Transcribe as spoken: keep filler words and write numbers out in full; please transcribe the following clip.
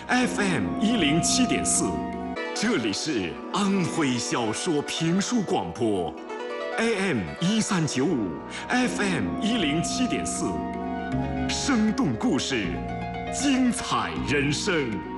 F M 一零七点四，这里是安徽小说评书广播 A M 一三九五 F M 一零七点四，生动故事，精彩人生。